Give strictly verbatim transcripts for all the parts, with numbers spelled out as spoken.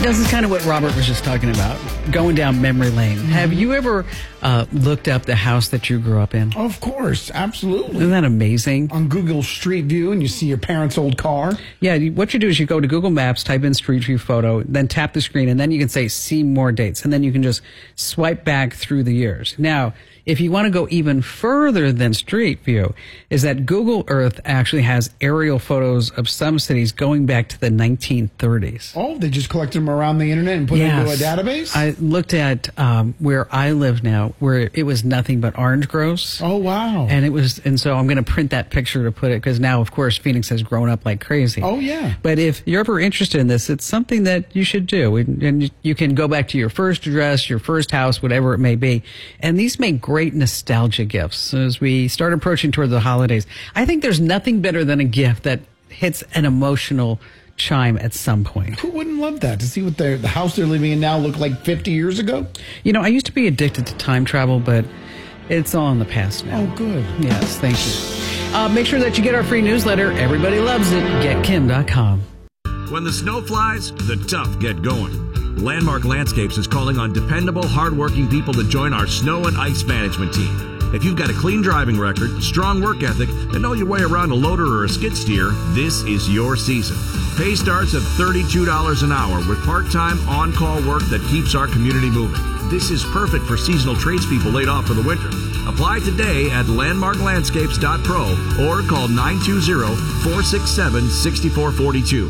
This is kind of what Robert was just talking about, going down memory lane. Mm-hmm. Have you ever uh, looked up the house that you grew up in? Of course, absolutely. Isn't that amazing? On Google Street View, and you see your parents' old car. Yeah, you, what you do is you go to Google Maps, type in Street View photo, then tap the screen, and then you can say see more dates, and then you can just swipe back through the years. Now, if you want to go even further than Street View, is that Google Earth actually has aerial photos of some cities going back to the nineteen thirties. Oh, they just collected them around the internet and put Yes. it into a database? I looked at um, where I live now, where it was nothing but orange groves. Oh, wow. And it was, and so I'm going to print that picture to put it, because now, of course, Phoenix has grown up like crazy. Oh, yeah. But if you're ever interested in this, it's something that you should do. And, and you can go back to your first address, your first house, whatever it may be. And these make great nostalgia gifts as we start approaching toward the holidays. I think there's nothing better than a gift that hits an emotional chime at some point. Who wouldn't love that? To see what their, the house they're living in now looked like fifty years ago? You know, I used to be addicted to time travel, but it's all in the past now. Oh, good. Yes, thank you. Uh, make sure that you get our free newsletter. Everybody loves it. get kim dot com. When the snow flies, the tough get going. Landmark Landscapes is calling on dependable, hardworking people to join our snow and ice management team. If you've got a clean driving record, strong work ethic, and know your way around a loader or a skid steer, this is your season. Pay starts at thirty-two dollars an hour with part-time, on-call work that keeps our community moving. This is perfect for seasonal tradespeople laid off for the winter. Apply today at landmark landscapes dot pro or call nine two zero, four six seven, six four four two.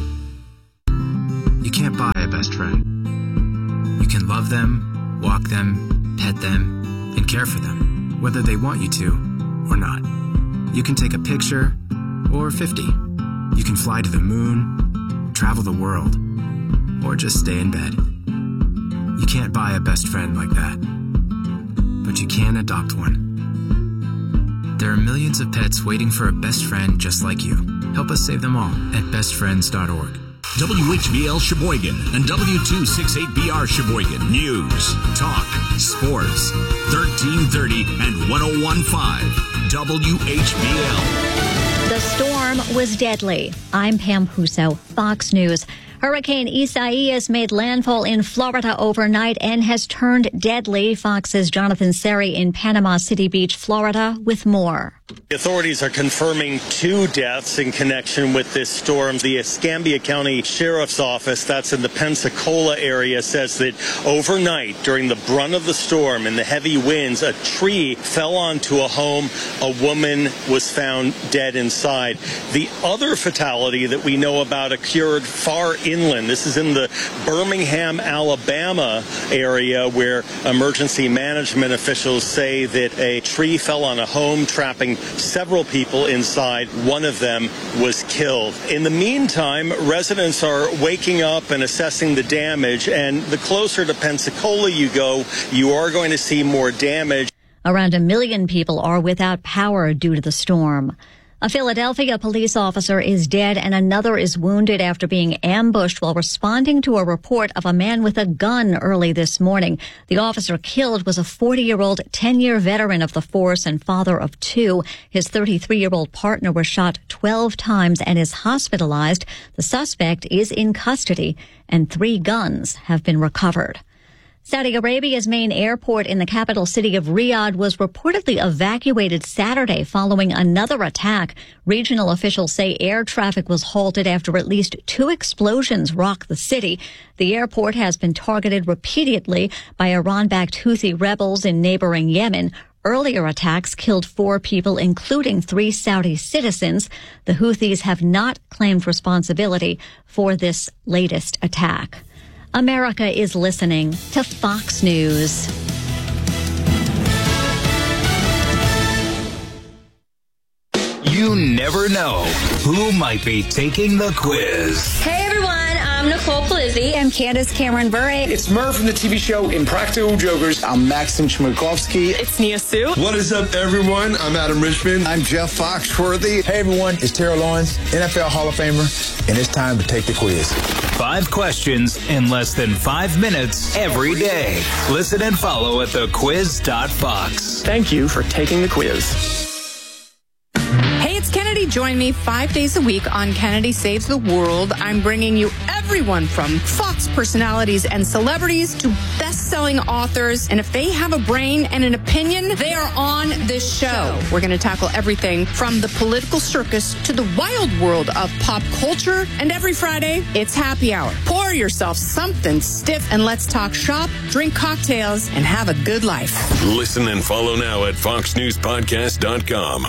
You can't buy a best friend. You can love them, walk them, pet them, and care for them, whether they want you to or not. You can take a picture or fifty. You can fly to the moon, travel the world, or just stay in bed. You can't buy a best friend like that, but you can adopt one. There are millions of pets waiting for a best friend just like you. Help us save them all at best friends dot org. W H B L Sheboygan and W two sixty-eight B R Sheboygan. News, talk, sports. thirteen thirty and one oh one point five W H B L. The storm was deadly. I'm Pam Huso, Fox News. Hurricane Isaias made landfall in Florida overnight and has turned deadly. Fox's Jonathan Seri in Panama City Beach, Florida, with more. Authorities are confirming two deaths in connection with this storm. The Escambia County Sheriff's Office, that's in the Pensacola area, says that overnight during the brunt of the storm and the heavy winds, a tree fell onto a home. A woman was found dead inside. The other fatality that we know about occurred far inland. This is in the Birmingham, Alabama area, where emergency management officials say that a tree fell on a home, trapping several people inside. One of them was killed. In the meantime, residents are waking up and assessing the damage, and the closer to Pensacola you go, you are going to see more damage. Around a million people are without power due to the storm. A Philadelphia police officer is dead and another is wounded after being ambushed while responding to a report of a man with a gun early this morning. The officer killed was a forty-year-old, ten-year veteran of the force and father of two. His thirty-three-year-old partner was shot twelve times and is hospitalized. The suspect is in custody, and three guns have been recovered. Saudi Arabia's main airport in the capital city of Riyadh was reportedly evacuated Saturday following another attack. Regional officials say air traffic was halted after at least two explosions rocked the city. The airport has been targeted repeatedly by Iran-backed Houthi rebels in neighboring Yemen. Earlier attacks killed four people, including three Saudi citizens. The Houthis have not claimed responsibility for this latest attack. America is listening to Fox News. You never know who might be taking the quiz. Hey everyone, I'm Nicole Palizzi. I'm Candace Cameron Bure. It's Murph from the T V show Impractical Jokers. I'm Maxim Chmerkovsky. It's Nia Sue. What is up, everyone? I'm Adam Richmond. I'm Jeff Foxworthy. Hey everyone, it's Terrell Lawrence, N F L Hall of Famer, and it's time to take the quiz. Five questions in less than five minutes every day. Listen and follow at the quiz dot fox. Thank you for taking the quiz. Hey, it's Kennedy join me five days a week on Kennedy Saves the World. I'm bringing you everyone from Fox personalities and celebrities to best-selling authors. And if they have a brain and an opinion, they are on this show. We're going to tackle everything from the political circus to the wild world of pop culture. And every Friday, it's happy hour. Pour yourself something stiff and let's talk shop, drink cocktails, and have a good life. Listen and follow now at fox news podcast dot com.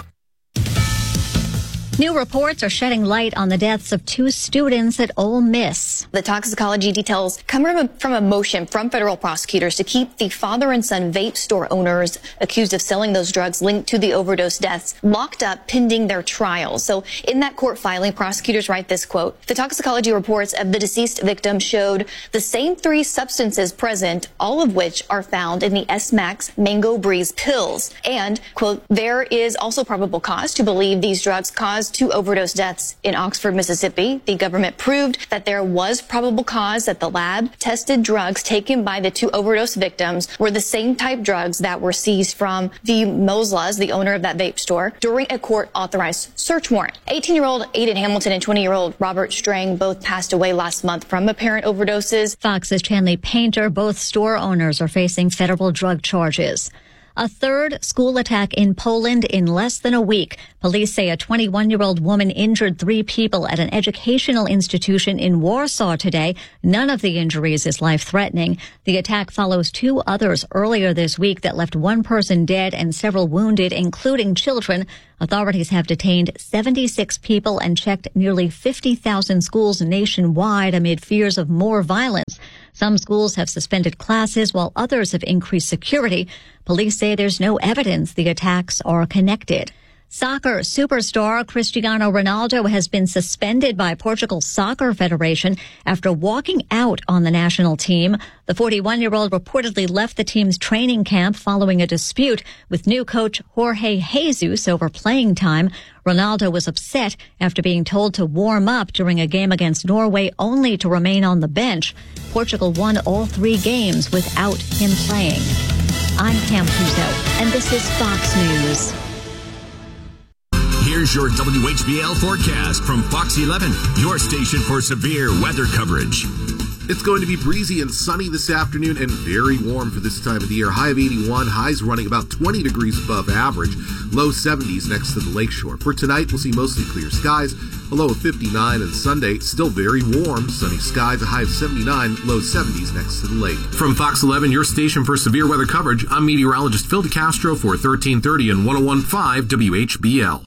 New reports are shedding light on the deaths of two students at Ole Miss. The toxicology details come from a, from a motion from federal prosecutors to keep the father and son vape store owners accused of selling those drugs linked to the overdose deaths locked up pending their trials. So in that court filing, prosecutors write this quote: the toxicology reports of the deceased victim showed the same three substances present, all of which are found in the S-Max Mango Breeze pills. And, quote, there is also probable cause to believe these drugs caused two overdose deaths in Oxford, Mississippi. The government proved that there was probable cause that the lab tested drugs taken by the two overdose victims were the same type drugs that were seized from the Moslas, the owner of that vape store, during a court-authorized search warrant. eighteen-year-old Aiden Hamilton and twenty-year-old Robert Strang both passed away last month from apparent overdoses. Fox's Chanley Painter, both store owners are facing federal drug charges. A third school attack in Poland in less than a week. Police say a twenty-one-year-old woman injured three people at an educational institution in Warsaw today. None of the injuries is life-threatening. The attack follows two others earlier this week that left one person dead and several wounded, including children. Authorities have detained seventy-six people and checked nearly fifty thousand schools nationwide amid fears of more violence. Some schools have suspended classes while others have increased security. Police say there's no evidence the attacks are connected. Soccer superstar Cristiano Ronaldo has been suspended by Portugal's Soccer Federation after walking out on the national team. The forty-one-year-old reportedly left the team's training camp following a dispute with new coach Jorge Jesus over playing time. Ronaldo was upset after being told to warm up during a game against Norway only to remain on the bench. Portugal won all three games without him playing. I'm Pam Puzo, and this is Fox News. Here's your W H B L forecast from Fox eleven, your station for severe weather coverage. It's going to be breezy and sunny this afternoon and very warm for this time of the year. High of eighty-one, highs running about twenty degrees above average, low seventies next to the lakeshore. For tonight, we'll see mostly clear skies, a low of fifty-nine, and Sunday, still very warm, sunny skies, a high of seventy-nine, low seventies next to the lake. From Fox eleven, your station for severe weather coverage, I'm meteorologist Phil DeCastro for thirteen thirty and one oh one point five W H B L.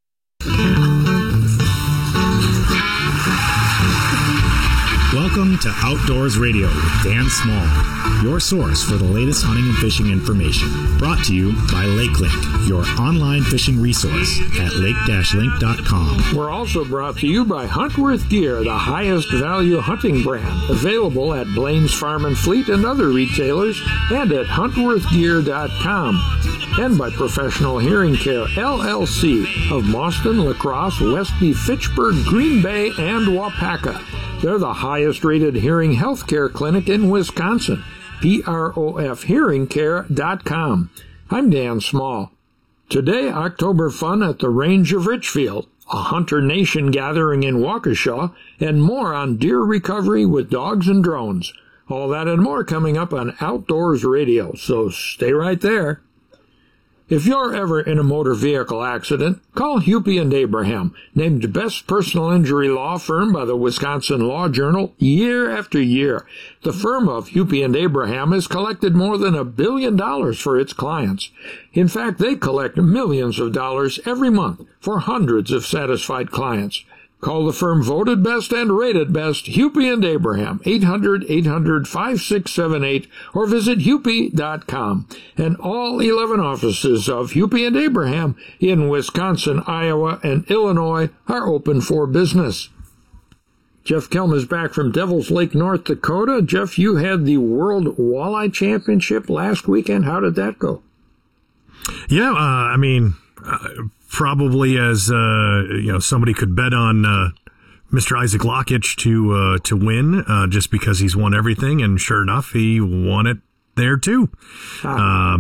Welcome to Outdoors Radio with Dan Small, your source for the latest hunting and fishing information. Brought to you by LakeLink, your online fishing resource at lake dash link dot com. We're also brought to you by Huntworth Gear, the highest value hunting brand, available at Blaine's Farm and Fleet and other retailers, and at huntworth gear dot com. And by Professional Hearing Care, L L C, of Mauston, La Crosse, Westby, Fitchburg, Green Bay, and Wapaka. They're the highest-rated hearing health care clinic in Wisconsin. P R O F hearing care dot com. I'm Dan Small. Today, October fun at the Range of Richfield, a Hunter Nation gathering in Waukesha, and more on deer recovery with dogs and drones. All that and more coming up on Outdoors Radio, so stay right there. If you're ever in a motor vehicle accident, call Hupy and Abraham, named best personal injury law firm by the Wisconsin Law Journal year after year. The firm of Hupy and Abraham has collected more than a billion dollars for its clients. In fact, they collect millions of dollars every month for hundreds of satisfied clients. Call the firm voted best and rated best, Hupy and Abraham, eight hundred, eight hundred, five six seven eight, or visit hupy dot com. And all eleven offices of Hupy and Abraham in Wisconsin, Iowa, and Illinois are open for business. Jeff Kelm is back from Devil's Lake, North Dakota. Jeff, you had the World Walleye Championship last weekend. How did that go? Yeah, uh, I mean... Uh, Probably as, uh, you know, somebody could bet on uh, Mister Isaac Lockitch to uh, to win uh, just because he's won everything. And sure enough, he won it there, too. Ah. Um,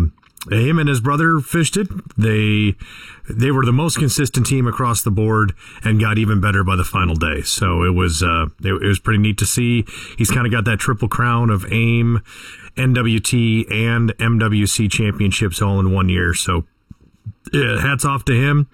him and his brother fished it. They they were the most consistent team across the board and got even better by the final day. So it was uh, it, it was pretty neat to see. He's kind of got that triple crown of AIM, N W T, and M W C championships all in one year. So yeah, hats off to him.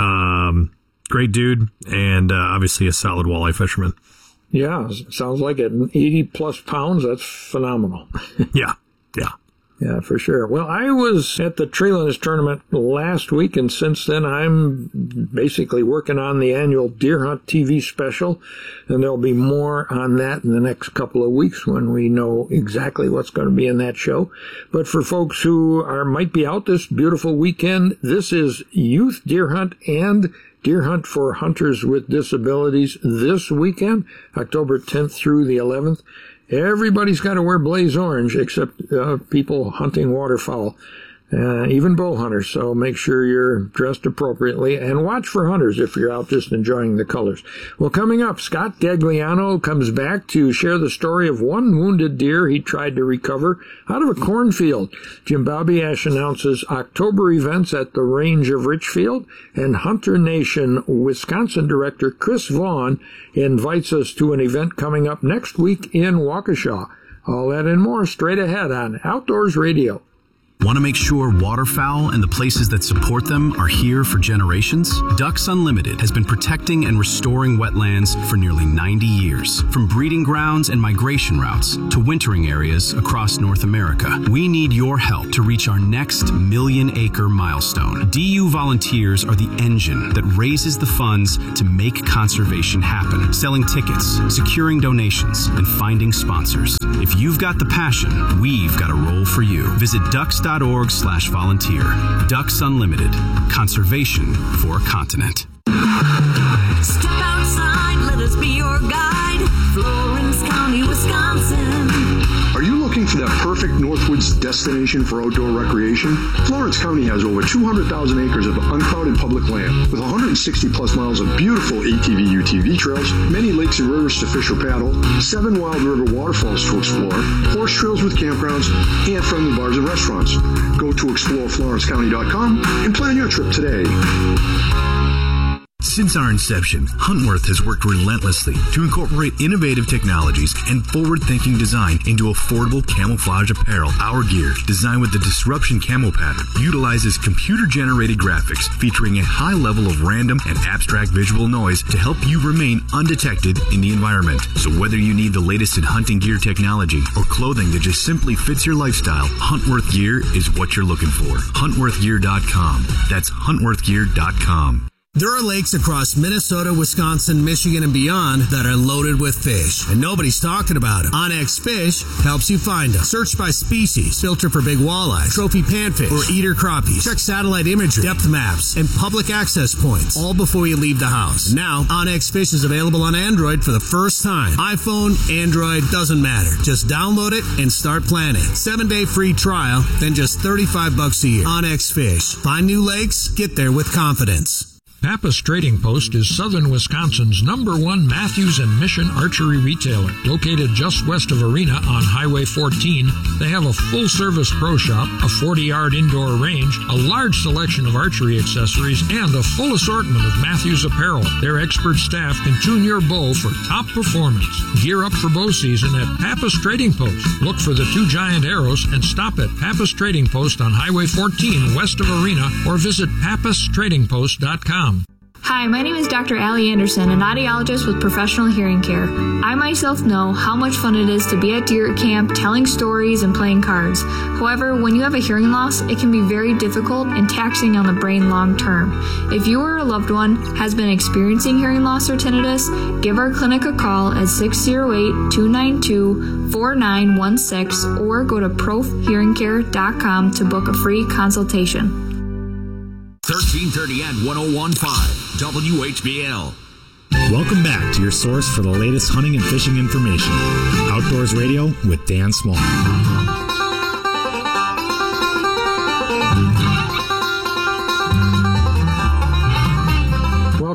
Um, great dude, and uh, obviously a solid walleye fisherman. Yeah, sounds like it. eighty plus pounds, that's phenomenal. yeah, yeah. Yeah, for sure. Well, I was at the Trailerless tournament last week, and since then I'm basically working on the annual Deer Hunt T V special, and there'll be more on that in the next couple of weeks when we know exactly what's going to be in that show. But for folks who are might be out this beautiful weekend, this is Youth Deer Hunt and Deer Hunt for Hunters with Disabilities this weekend, October tenth through the eleventh. Everybody's got to wear blaze orange except uh, people hunting waterfowl, uh, even bow hunters. So make sure you're dressed appropriately and watch for hunters if you're out just enjoying the colors. Well, coming up, Scott Gagliano comes back to share the story of one wounded deer he tried to recover out of a cornfield. Jim Babiash announces October events at the Range of Richfield, and Hunter Nation Wisconsin director Chris Vaughn invites us to an event coming up next week in Waukesha. All that and more straight ahead on Outdoors Radio. Want to make sure waterfowl and the places that support them are here for generations? Ducks Unlimited has been protecting and restoring wetlands for nearly ninety years. From breeding grounds and migration routes to wintering areas across North America, we need your help to reach our next million-acre milestone. D U volunteers are the engine that raises the funds to make conservation happen, selling tickets, securing donations, and finding sponsors. If you've got the passion, we've got a role for you. Visit ducks dot org slash volunteer. Ducks Unlimited. Conservation for a continent. Step outside, let us be your guide. Florence County, Wisconsin. Are you looking for that perfect Northwoods destination for outdoor recreation? Florence County has over two hundred thousand acres of uncrowded public land with one hundred sixty plus miles of beautiful A T V U T V trails, many lakes and rivers to fish or paddle, seven wild river waterfalls to explore, horse trails with campgrounds, and friendly bars and restaurants. Go to explore florence county dot com and plan your trip today. Since our inception, Huntworth has worked relentlessly to incorporate innovative technologies and forward-thinking design into affordable camouflage apparel. Our gear, designed with the Disruption Camo pattern, utilizes computer-generated graphics featuring a high level of random and abstract visual noise to help you remain undetected in the environment. So whether you need the latest in hunting gear technology or clothing that just simply fits your lifestyle, Huntworth Gear is what you're looking for. huntworth gear dot com. That's huntworth gear dot com. There are lakes across Minnesota, Wisconsin, Michigan, and beyond that are loaded with fish, and nobody's talking about it. OnX Fish helps you find them. Search by species, filter for big walleye, trophy panfish, or eater crappies. Check satellite imagery, depth maps, and public access points, all before you leave the house. And now, OnX Fish is available on Android for the first time. iPhone, Android, doesn't matter. Just download it and start planning. Seven-day free trial, then just thirty-five bucks a year. OnX Fish. Find new lakes, get there with confidence. Pappas Trading Post is southern Wisconsin's number one Matthews and Mission archery retailer. Located just west of Arena on Highway fourteen, they have a full-service pro shop, a forty-yard indoor range, a large selection of archery accessories, and a full assortment of Matthews apparel. Their expert staff can tune your bow for top performance. Gear up for bow season at Pappas Trading Post. Look for the two giant arrows and stop at Pappas Trading Post on Highway fourteen west of Arena or visit pappas trading post dot com. Hi, my name is Doctor Allie Anderson, an audiologist with Professional Hearing Care. I myself know how much fun it is to be at deer camp, telling stories and playing cards. However, when you have a hearing loss, it can be very difficult and taxing on the brain long term. If you or a loved one has been experiencing hearing loss or tinnitus, give our clinic a call at six oh eight, two nine two, four nine one six or go to prof hearing care dot com to book a free consultation. thirteen thirty and one oh one point five W H B L. Welcome back to your source for the latest hunting and fishing information. Outdoors Radio with Dan Small.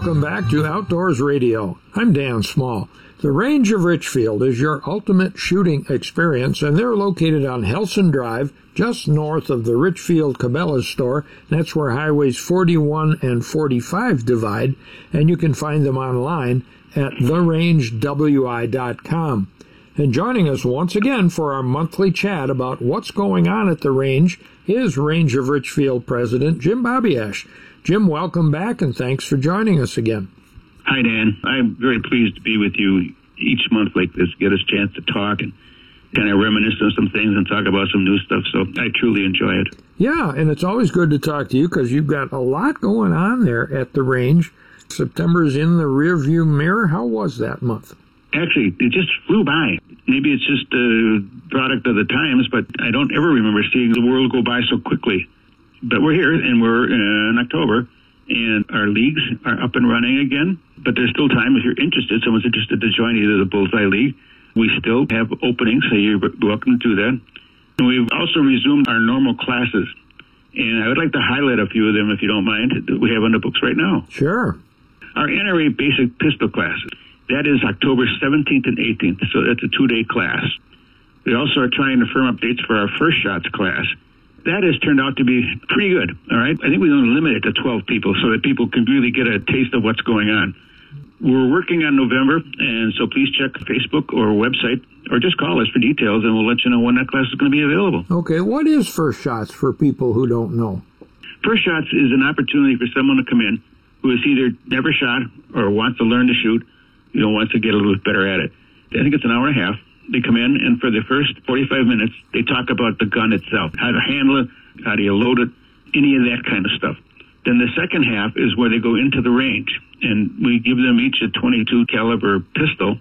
welcome back to Outdoors Radio. I'm Dan Small. The Range of Richfield is your ultimate shooting experience, and they're located on Helson Drive, just north of the Richfield Cabela's store. That's where highways forty-one and forty-five divide, and you can find them online at the range w i dot com. And joining us once again for our monthly chat about what's going on at the range is Range of Richfield President Jim Babiesh. Jim, welcome back, and thanks for joining us again. Hi, Dan. I'm very pleased to be with you each month like this, get us a chance to talk and kind of reminisce on some things and talk about some new stuff, so I truly enjoy it. Yeah, and it's always good to talk to you because you've got a lot going on there at the range. September's in the rearview mirror. How was that month? Actually, it just flew by. Maybe it's just a product of the times, but I don't ever remember seeing the world go by so quickly. But we're here, and we're in October, and our leagues are up and running again, but there's still time if you're interested. Someone's interested to join either the Bullseye League. We still have openings, so you're welcome to do that. And we've also resumed our normal classes, and I would like to highlight a few of them, if you don't mind, that we have on the books right now. Sure. Our N R A Basic Pistol class, that is October seventeenth and eighteenth, so that's a two-day class. We also are trying to firm up dates for our First Shots class. That has turned out to be pretty good, all right? I think we're going to limit it to twelve people so that people can really get a taste of what's going on. We're working on November, and so please check Facebook or website, or just call us for details, and we'll let you know when that class is going to be available. Okay, what is First Shots for people who don't know? First Shots is an opportunity for someone to come in who has either never shot or wants to learn to shoot, you know, wants to get a little bit better at it. I think it's an hour and a half. They come in, and for the first forty-five minutes, they talk about the gun itself, how to handle it, how do you load it, any of that kind of stuff. Then the second half is where they go into the range, and we give them each a twenty-two caliber pistol,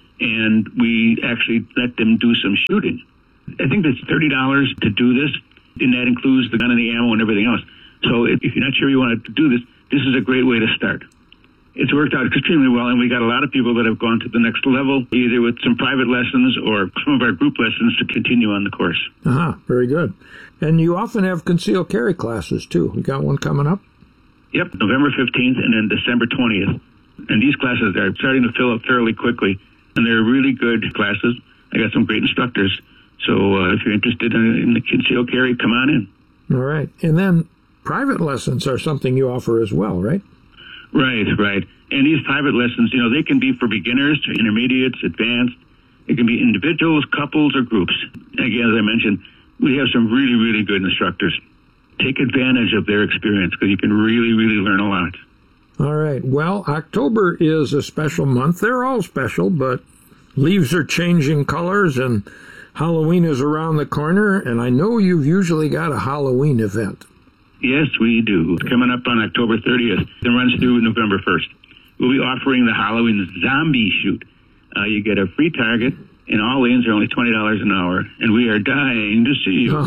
and we actually let them do some shooting. I think that's thirty dollars to do this, and that includes the gun and the ammo and everything else. So if you're not sure you want to do this, this is a great way to start. It's worked out extremely well, and we got a lot of people that have gone to the next level, either with some private lessons or some of our group lessons to continue on the course. Uh-huh, very good. And you often have concealed carry classes, too. You got one coming up? Yep, November fifteenth and then December twentieth. And these classes are starting to fill up fairly quickly, and they're really good classes. I got some great instructors, so uh, if you're interested in, in the concealed carry, come on in. All right. And then private lessons are something you offer as well, right? Right, right. And these private lessons, you know, they can be for beginners, intermediates, advanced. It can be individuals, couples, or groups. Again, as I mentioned, we have some really, really good instructors. Take advantage of their experience because you can really, really learn a lot. All right. Well, October is a special month. They're all special, but leaves are changing colors and Halloween is around the corner, and I know you've usually got a Halloween event. Yes, we do. It's coming up on October thirtieth. It runs through November first. We'll be offering the Halloween Zombie Shoot. Uh, you get a free target, and all lanes are only twenty dollars an hour, and we are dying to see you.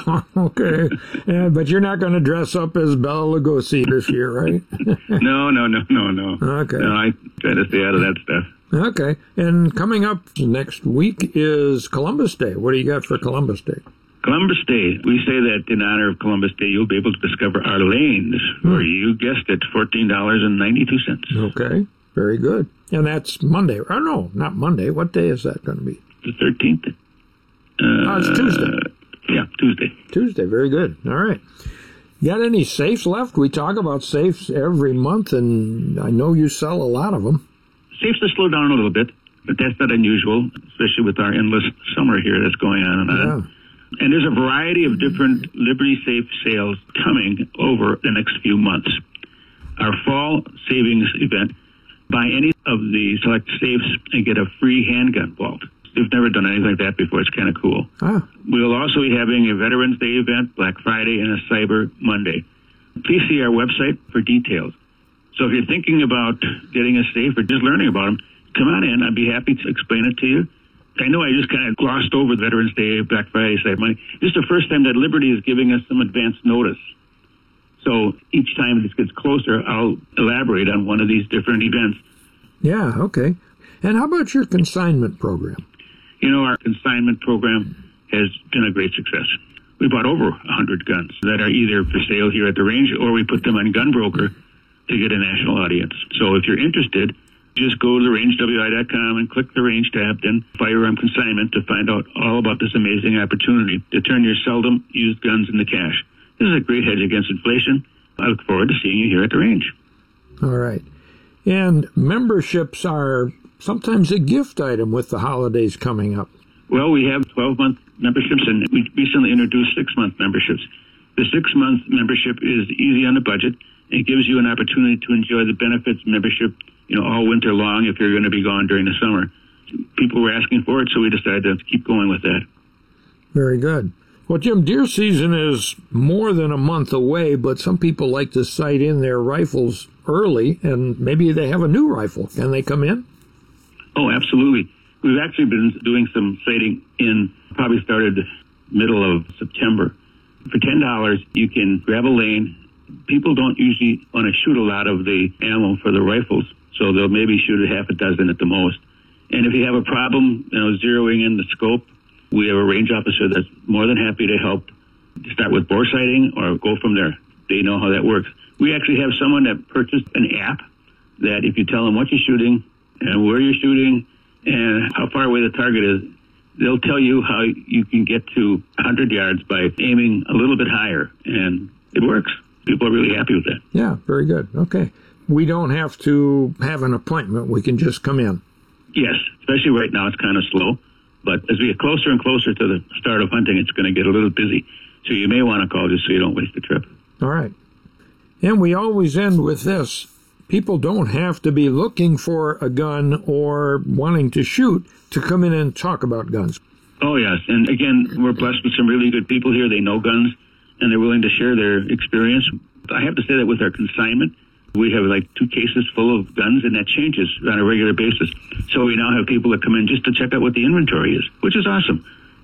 Okay. Yeah, but you're not going to dress up as Bela Lugosi this year, right? no, no, no, no, no. Okay. No, I try to stay out of that stuff. Okay. And coming up next week is Columbus Day. What do you got for Columbus Day? Columbus Day. We say that in honor of Columbus Day, you'll be able to discover our lanes, hmm. where you guessed it, fourteen dollars and ninety-two cents. Okay. Very good. And that's Monday. Oh, no, not Monday. What day is that going to be? The thirteenth. Uh, oh, it's Tuesday. Yeah, Tuesday. Tuesday. Very good. All right. Got any safes left? We talk about safes every month, and I know you sell a lot of them. Safes have slowed down a little bit, but that's not unusual, especially with our endless summer here that's going on and on. Yeah. And there's a variety of different Liberty Safe sales coming over the next few months. Our fall savings event, buy any of the select safes and get a free handgun vault. We've never done anything like that before. It's kind of cool. Ah. We'll also be having a Veterans Day event, Black Friday, and a Cyber Monday. Please see our website for details. So if you're thinking about getting a safe or just learning about them, come on in. I'd be happy to explain it to you. I know I just kind of glossed over Veterans Day, Black Friday, Cyber Monday. This is the first time that Liberty is giving us some advance notice. So each time this gets closer, I'll elaborate on one of these different events. Yeah, okay. And how about your consignment program? You know, our consignment program has been a great success. We bought over one hundred guns that are either for sale here at the range or we put them on GunBroker, to get a national audience. So if you're interested, just go to the range W I dot com and click the range tab, then firearm consignment to find out all about this amazing opportunity to turn your seldom used guns into cash. This is a great hedge against inflation. I look forward to seeing you here at the range. All right. And memberships are sometimes a gift item with the holidays coming up. Well, we have twelve-month memberships, and we recently introduced six-month memberships. The six-month membership is easy on the budget. It gives you an opportunity to enjoy the benefits of membership, you know, all winter long if you're going to be gone during the summer. People were asking for it, so we decided to keep going with that. Very good. Well, Jim, deer season is more than a month away, but some people like to sight in their rifles early, and maybe they have a new rifle. Can they come in? Oh, absolutely. We've actually been doing some sighting in, probably started middle of September. For ten dollars, you can grab a lane. People don't usually want to shoot a lot of the ammo for the rifles, so they'll maybe shoot a half a dozen at the most. And if you have a problem, you know, zeroing in the scope, we have a range officer that's more than happy to help start with bore sighting or go from there. They know how that works. We actually have someone that purchased an app that if you tell them what you're shooting and where you're shooting and how far away the target is, they'll tell you how you can get to one hundred yards by aiming a little bit higher, and it works. People are really happy with that. Yeah, very good. Okay. We don't have to have an appointment. We can just come in. Yes, especially right now it's kind of slow. But as we get closer and closer to the start of hunting, it's going to get a little busy. So you may want to call just so you don't waste the trip. All right. And we always end with this. People don't have to be looking for a gun or wanting to shoot to come in and talk about guns. Oh, yes. And again, we're blessed with some really good people here. They know guns, and they're willing to share their experience. I have to say that with our consignment, we have like two cases full of guns, and that changes on a regular basis. So we now have people that come in just to check out what the inventory is, which is awesome.